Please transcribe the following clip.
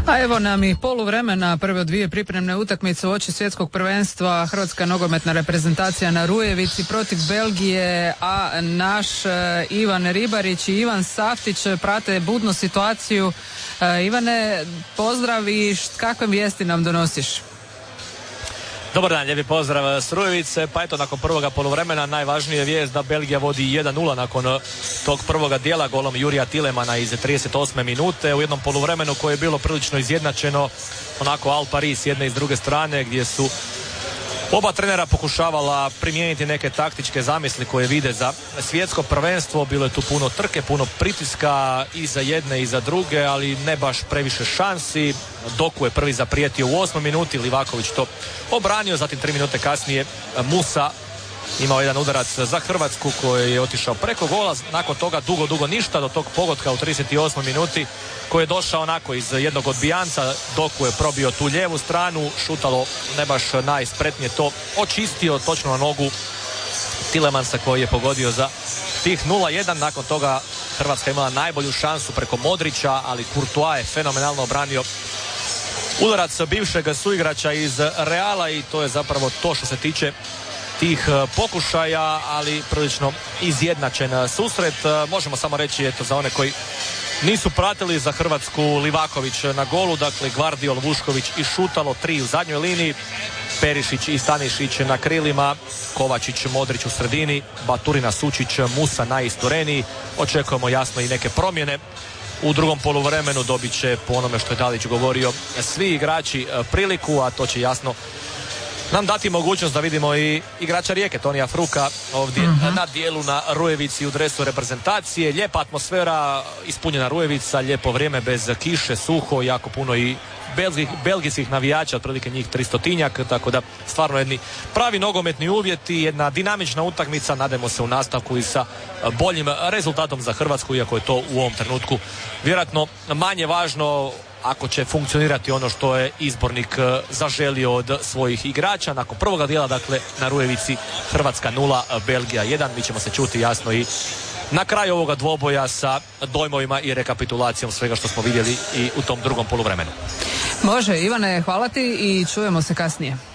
A evo nam i poluvremena, prve dvije pripremne utakmice uoči svjetskog prvenstva. Hrvatska nogometna reprezentacija na Rujevici protiv Belgije, a naš Ivan Ribarić i Ivan Saftić prate budnu situaciju. Ivane, pozdrav i kakve vijesti nam donosiš? Dobar dan, lijepi pozdrav s Rujevice. Pa eto, nakon prvoga poluvremena najvažnija je vijest da Belgija vodi 1-0 nakon tog prvoga dijela golom Jurija Tilemana iz 38. minute u jednom poluvremenu koje je bilo prilično izjednačeno, onako al pari s jedne i s druge strane, gdje su oba trenera pokušavala primijeniti neke taktičke zamisli koje vide za svjetsko prvenstvo. Bilo je tu puno trke, puno pritiska i za jedne i za druge, ali ne baš previše šansi. Doku je prvi zaprijetio u 8. minuti, Livaković to obranio, zatim 3 minute kasnije Musa imao jedan udarac za Hrvatsku koji je otišao preko gola. Nakon toga dugo ništa do tog pogotka u 38. minuti koji je došao onako iz jednog odbijanca. Doku je probio tu lijevu stranu, Šutalo ne baš najspretnije to očistio točno na nogu Tilemansa koji je pogodio za tih 0-1. Nakon toga Hrvatska imala najbolju šansu preko Modrića, ali Courtois je fenomenalno obranio udarac bivšeg suigrača iz Reala i to je zapravo to što se tiče tih pokušaja, ali prilično izjednačen susret. Možemo samo reći, eto, za one koji nisu pratili, za Hrvatsku Livaković na golu, dakle Gvardiol, Vušković i Šutalo, 3 u zadnjoj liniji, Perišić i Stanišić na krilima, Kovačić, Modrić u sredini, Baturina, Sučić, Musa najistureniji. Očekujemo jasno i neke promjene. U drugom poluvremenu dobit će, po onome što je Dalić govorio, svi igrači priliku, a to će jasno nam dati mogućnost da vidimo i igrača Rijeke, Tonija Fruka, ovdje na dijelu na Rujevici u dresu reprezentacije. Lijepa atmosfera, ispunjena Rujevica, lijepo vrijeme bez kiše, suho, jako puno i belgijskih navijača, otprilike njih 300-tinjak, tako da stvarno jedni pravi nogometni uvjeti, jedna dinamična utakmica. Nadamo se u nastavku i sa boljim rezultatom za Hrvatsku, iako je to u ovom trenutku vjerojatno manje važno ako će funkcionirati ono što je izbornik zaželio od svojih igrača. Nakon prvoga dijela, dakle, na Rujevici Hrvatska 0, Belgija 1. Mi ćemo se čuti jasno i na kraju ovoga dvoboja sa dojmovima i rekapitulacijom svega što smo vidjeli i u tom drugom poluvremenu. Može, Ivane, hvala ti i čujemo se kasnije.